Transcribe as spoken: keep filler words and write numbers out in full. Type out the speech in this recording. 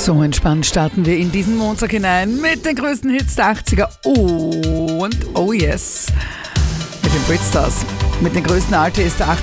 So entspannt starten wir in diesen Montag hinein mit den größten Hits der achtziger und, oh yes, mit den Britstars, mit den größten Artists der